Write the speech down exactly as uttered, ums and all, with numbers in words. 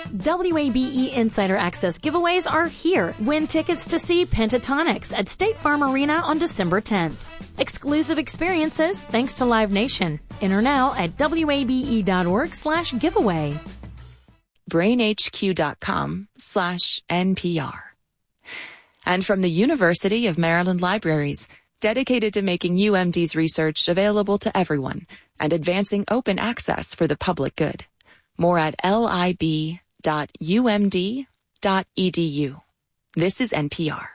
W A B E Insider Access giveaways are here. Win tickets to see Pentatonix at State Farm Arena on December tenth. Exclusive experiences thanks to Live Nation. Enter now at wabe.org slash giveaway. brainhq.com slash NPR. And from the University of Maryland Libraries, dedicated to making U M D's research available to everyone and advancing open access for the public good. More at lib dot u m d dot e d u. This is N P R.